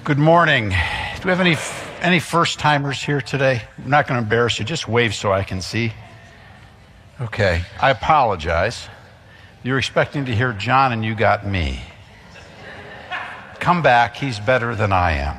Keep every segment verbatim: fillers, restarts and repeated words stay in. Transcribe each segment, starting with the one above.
Good morning. Do we have any any first-timers here today? I'm not going to embarrass you. Just wave so I can see. Okay. I apologize. You're expecting to hear John and you got me. Come back. He's better than I am.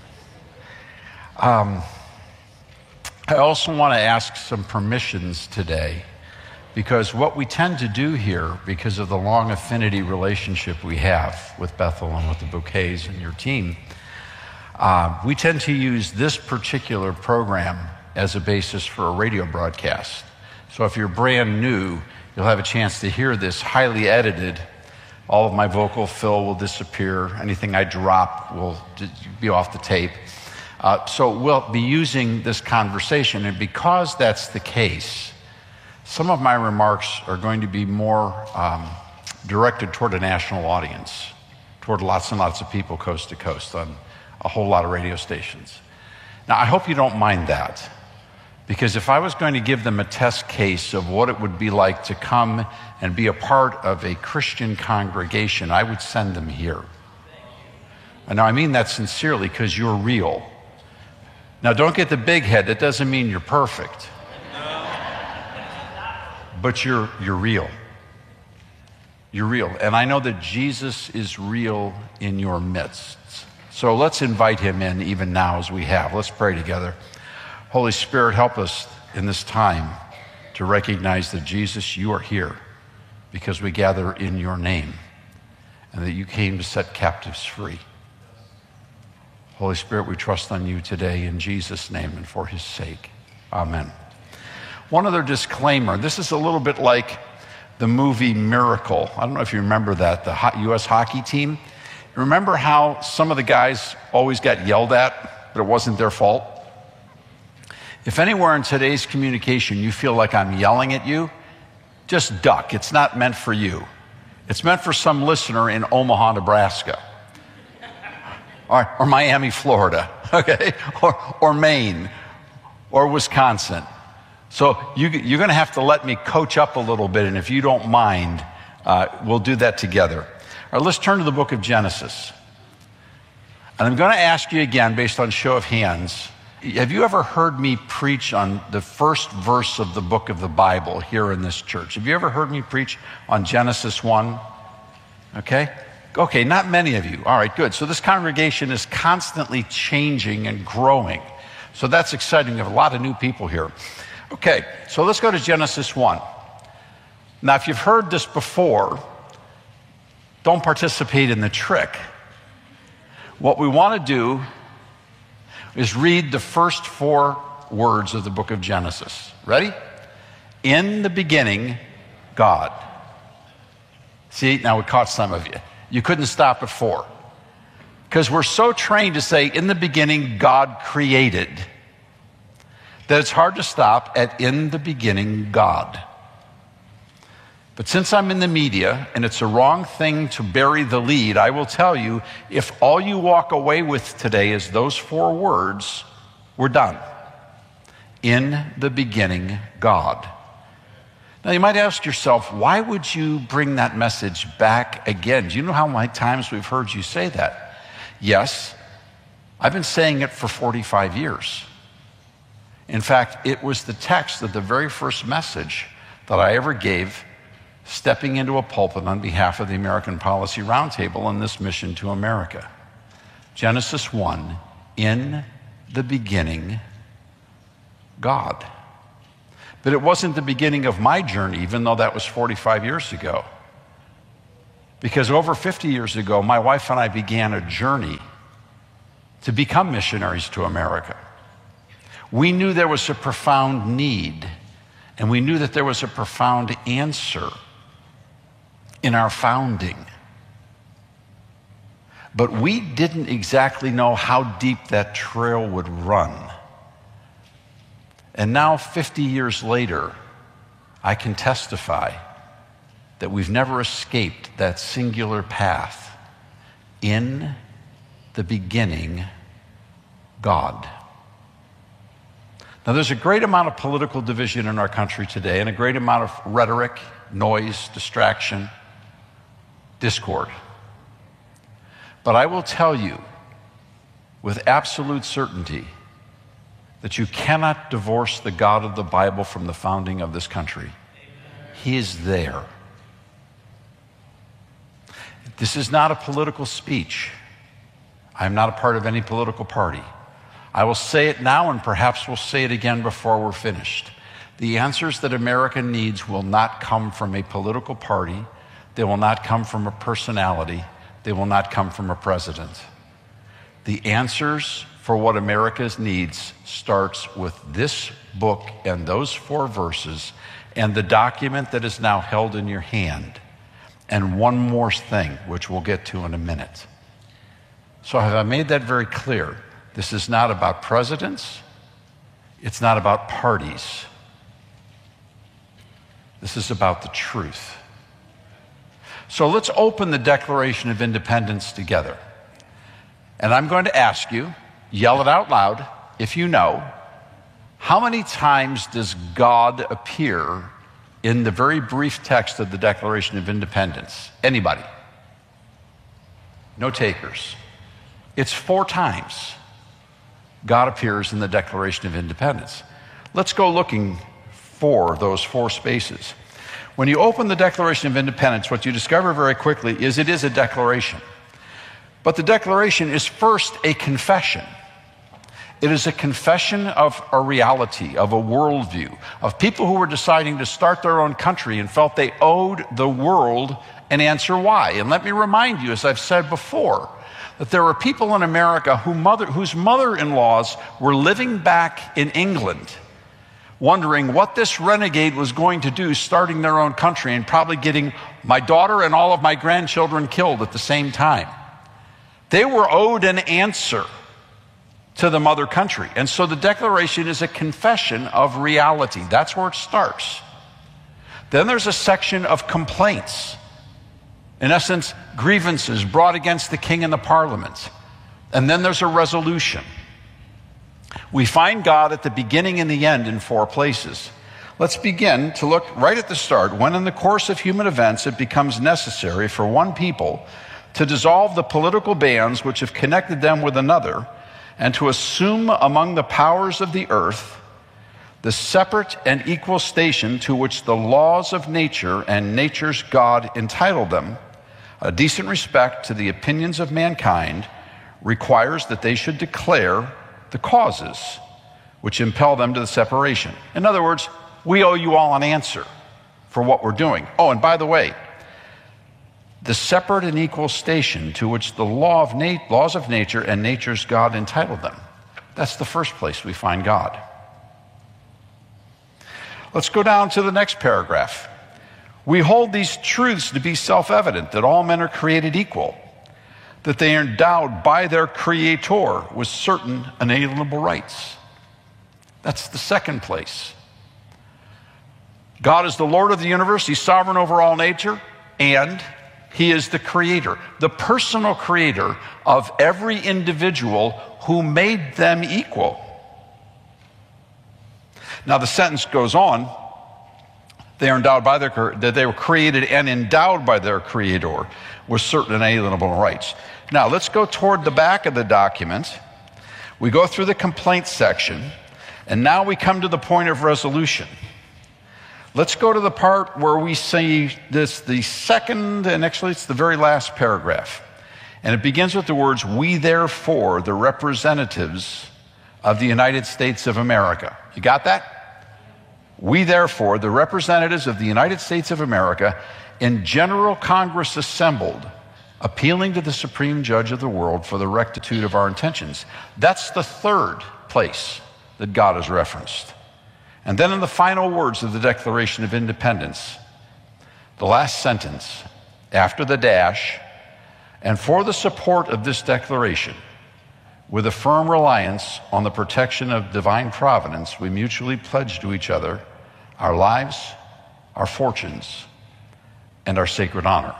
Um, I also want to ask some permissions today, because what we tend to do here, because of the long affinity relationship we have with Bethel and with the Bouquets and your team, uh, we tend to use this particular program as a basis for a radio broadcast. So if you're brand new, you'll have a chance to hear this highly edited. All of my vocal fill will disappear. Anything I drop will be off the tape. Uh, so we'll be using this conversation, and because that's the case, some of my remarks are going to be more um, directed toward a national audience, toward lots and lots of people coast to coast on a whole lot of radio stations. Now, I hope you don't mind that, because if I was going to give them a test case of what it would be like to come and be a part of a Christian congregation, I would send them here. And now I mean that sincerely, because you're real. Now, don't get the big head. That doesn't mean you're perfect. But you're you're real. You're real. And I know that Jesus is real in your midst. So let's invite him in even now as we have. Let's pray together. Holy Spirit, help us in this time to recognize that, Jesus, you are here because we gather in your name, and that you came to set captives free. Holy Spirit, we trust on you today in Jesus' name and for his sake. Amen. One other disclaimer. This is a little bit like the movie Miracle. I don't know if you remember that, the U S hockey team. Remember how some of the guys always got yelled at, but it wasn't their fault? If anywhere in today's communication you feel like I'm yelling at you, just duck. It's not meant for you. It's meant for some listener in Omaha, Nebraska. Or, or Miami, Florida, okay? Or, or Maine, or Wisconsin. So you, you're going to have to let me coach up a little bit, and if you don't mind, uh, we'll do that together. All right, let's turn to the book of Genesis. And I'm going to ask you again, based on show of hands, have you ever heard me preach on the first verse of the book of the Bible here in this church? Have you ever heard me preach on Genesis one? Okay? Okay, not many of you. All right, good. So this congregation is constantly changing and growing. So that's exciting. We have a lot of new people here. Okay, so let's go to Genesis one. Now, if you've heard this before, don't participate in the trick. What we want to do is read the first four words of the book of Genesis. Ready? In the beginning, God. See, now we caught some of you. You couldn't stop at four. Because we're so trained to say, in the beginning, God created, that it's hard to stop at in the beginning, God. But since I'm in the media, and it's a wrong thing to bury the lead, I will tell you, if all you walk away with today is those four words, we're done. In the beginning, God. Now, you might ask yourself, why would you bring that message back again? Do you know how many times we've heard you say that? Yes, I've been saying it for forty-five years. In fact, it was the text of the very first message that I ever gave, stepping into a pulpit on behalf of the American Policy Roundtable and this mission to America. Genesis one, in the beginning, God. But it wasn't the beginning of my journey, even though that was forty-five years ago. Because over fifty years ago, my wife and I began a journey to become missionaries to America. We knew there was a profound need, and we knew that there was a profound answer in our founding. But we didn't exactly know how deep that trail would run. And now, fifty years later, I can testify that we've never escaped that singular path. In the beginning, God. Now, there's a great amount of political division in our country today, and a great amount of rhetoric, noise, distraction, discord. But I will tell you with absolute certainty that you cannot divorce the God of the Bible from the founding of this country. He is there. This is not a political speech. I am not a part of any political party. I will say it now, and perhaps we'll say it again before we're finished. The answers that America needs will not come from a political party. They will not come from a personality. They will not come from a president. The answers for what America needs starts with this book and those four verses and the document that is now held in your hand. And one more thing, which we'll get to in a minute. So have I made that very clear? This is not about presidents. It's not about parties. This is about the truth. So let's open the Declaration of Independence together. And I'm going to ask you, yell it out loud if you know, how many times does God appear in the very brief text of the Declaration of Independence? Anybody? No takers. It's four times God appears in the Declaration of Independence. Let's go looking for those four spaces. When you open the Declaration of Independence, what you discover very quickly is it is a declaration. But the declaration is first a confession. It is a confession of a reality, of a worldview, of people who were deciding to start their own country and felt they owed the world an answer why. And let me remind you, as I've said before, that there were people in America who mother, whose mother-in-laws were living back in England, wondering what this renegade was going to do starting their own country and probably getting my daughter and all of my grandchildren killed at the same time. They were owed an answer to the mother country. And so the Declaration is a confession of reality. That's where it starts. Then there's a section of complaints. In essence, grievances brought against the king and the parliament. And then there's a resolution. We find God at the beginning and the end in four places. Let's begin to look right at the start, when in the course of human events it becomes necessary for one people to dissolve the political bands which have connected them with another, and to assume among the powers of the earth the separate and equal station to which the laws of nature and nature's God entitle them, a decent respect to the opinions of mankind requires that they should declare the causes which impel them to the separation. In other words, we owe you all an answer for what we're doing. Oh, and by the way, the separate and equal station to which the law of nat- laws of nature and nature's God entitled them. That's the first place we find God. Let's go down to the next paragraph. We hold these truths to be self-evident, that all men are created equal, that they are endowed by their Creator with certain inalienable rights. That's the second place. God is the Lord of the universe. He's sovereign over all nature, and He is the creator, the personal creator of every individual who made them equal. Now the sentence goes on, they are endowed by their, that they were created and endowed by their Creator with certain inalienable rights. Now let's go toward the back of the document. We go through the complaint section, and now we come to the point of resolution. Let's go to the part where we see this, the second, and actually it's the very last paragraph. And it begins with the words, "We therefore, the representatives of the United States of America." You got that? "We therefore, the representatives of the United States of America, in General Congress assembled, appealing to the Supreme Judge of the world for the rectitude of our intentions." That's the third place that God is referenced. And then in the final words of the Declaration of Independence, the last sentence, after the dash, "And for the support of this declaration, with a firm reliance on the protection of divine providence, we mutually pledge to each other our lives, our fortunes, and our sacred honor."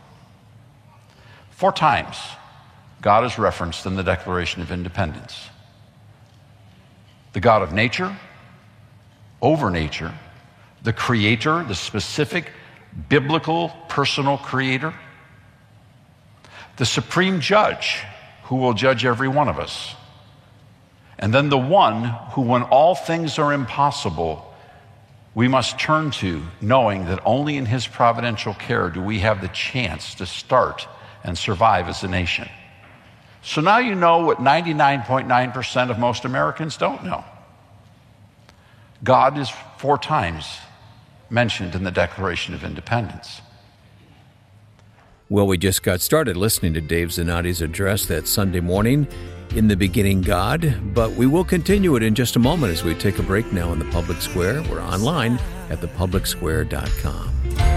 Four times, God is referenced in the Declaration of Independence. The God of nature, over nature, the creator, the specific biblical personal creator, the supreme judge who will judge every one of us. And then the one who, when all things are impossible, we must turn to, knowing that only in his providential care do we have the chance to start and survive as a nation. So now you know what ninety-nine point nine percent of most Americans don't know. God is four times mentioned in the Declaration of Independence. Well, we just got started listening to Dave Zanotti's address that Sunday morning, In the Beginning, God, but we will continue it in just a moment as we take a break now in the Public Square. We're online at the public square dot com.